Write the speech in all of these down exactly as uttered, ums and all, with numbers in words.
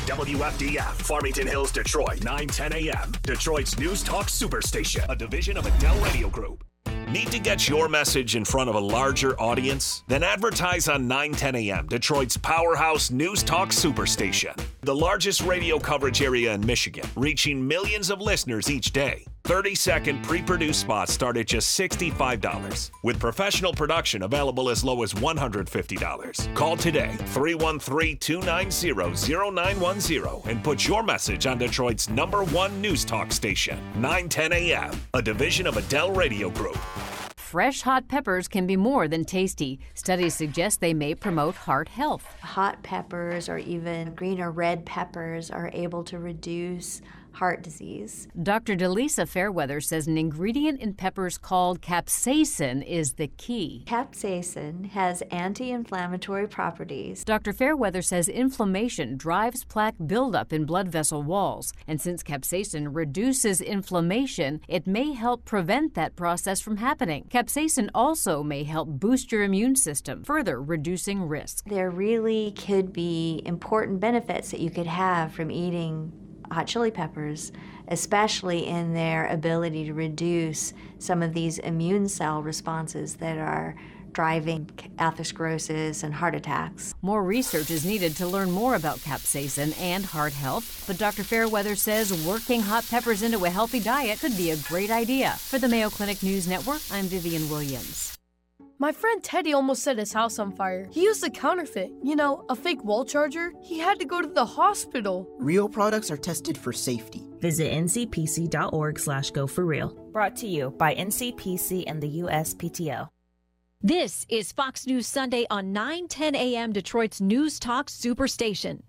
W F D F, Farmington Hills, Detroit, nine ten a.m. Detroit's News Talk Superstation, a division of Adele Radio Group. Need to get your message in front of a larger audience? Then advertise on nine ten a.m., Detroit's powerhouse News Talk Superstation. The largest radio coverage area in Michigan, reaching millions of listeners each day. thirty-second pre-produced spots start at just sixty-five dollars, with professional production available as low as one hundred fifty dollars. Call today, three one three, two nine zero, zero nine one zero, and put your message on Detroit's number one News Talk station, nine ten a.m., a division of Adele Radio Group. Fresh hot peppers can be more than tasty. Studies suggest they may promote heart health. Hot peppers or even green or red peppers are able to reduce heart disease. Doctor Delisa Fairweather says an ingredient in peppers called capsaicin is the key. Capsaicin has anti-inflammatory properties. Doctor Fairweather says inflammation drives plaque buildup in blood vessel walls, and since capsaicin reduces inflammation, it may help prevent that process from happening. Capsaicin also may help boost your immune system, further reducing risk. There really could be important benefits that you could have from eating hot chili peppers, especially in their ability to reduce some of these immune cell responses that are driving atherosclerosis and heart attacks. More research is needed to learn more about capsaicin and heart health, but Doctor Fairweather says working hot peppers into a healthy diet could be a great idea. For the Mayo Clinic News Network, I'm Vivian Williams. My friend Teddy almost set his house on fire. He used a counterfeit, you know, a fake wall charger. He had to go to the hospital. Real products are tested for safety. Visit ncpc.org slash go for real. Brought to you by N C P C and the U S P T O. This is Fox News Sunday on nine ten a.m. Detroit's News Talk Superstation.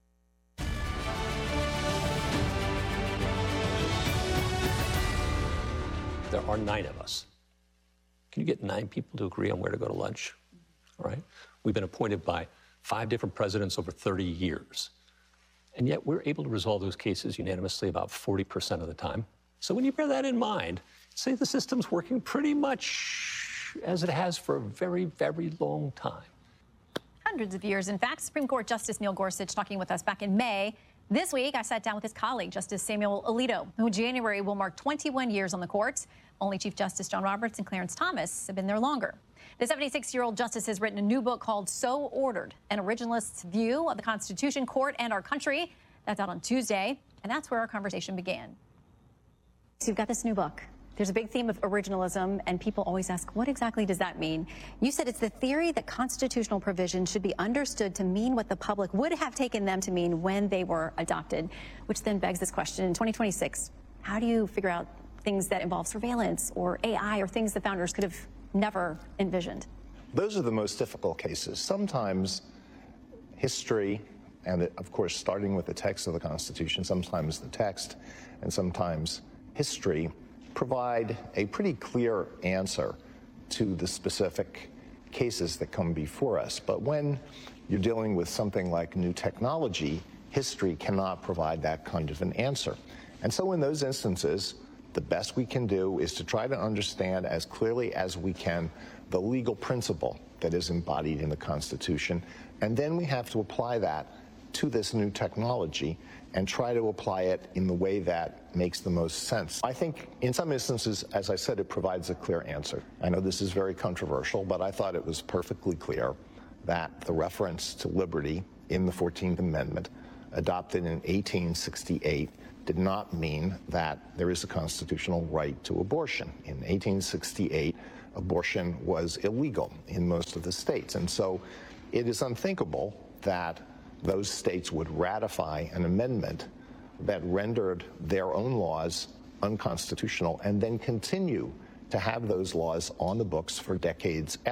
There are nine of us. Can you get nine people to agree on where to go to lunch? All right? We've been appointed by five different presidents over thirty years. And yet we're able to resolve those cases unanimously about forty percent of the time. So when you bear that in mind, say the system's working pretty much as it has for a very, very long time. Hundreds of years. In fact, Supreme Court Justice Neil Gorsuch talking with us back in May. This week, I sat down with his colleague, Justice Samuel Alito, who in January will mark twenty-one years on the court. Only Chief Justice John Roberts and Clarence Thomas have been there longer. The seventy-six-year-old justice has written a new book called So Ordered, an originalist's view of the Constitution, court, and our country. That's out on Tuesday, and that's where our conversation began. So you've got this new book. There's a big theme of originalism, and people always ask, what exactly does that mean? You said it's the theory that constitutional provisions should be understood to mean what the public would have taken them to mean when they were adopted, which then begs this question. In twenty twenty-six, how do you figure out things that involve surveillance or A I or things the founders could have never envisioned? Those are the most difficult cases. Sometimes history, and of course starting with the text of the Constitution, sometimes the text, and sometimes history, provide a pretty clear answer to the specific cases that come before us. But when you're dealing with something like new technology, history cannot provide that kind of an answer. And so in those instances, the best we can do is to try to understand as clearly as we can the legal principle that is embodied in the Constitution, and then we have to apply that to this new technology and try to apply it in the way that makes the most sense. I think in some instances, as I said, it provides a clear answer. I know this is very controversial, but I thought it was perfectly clear that the reference to liberty in the fourteenth Amendment, adopted in eighteen sixty-eight, did not mean that there is a constitutional right to abortion. In eighteen sixty-eight, abortion was illegal in most of the states. And so it is unthinkable that those states would ratify an amendment that rendered their own laws unconstitutional and then continue to have those laws on the books for decades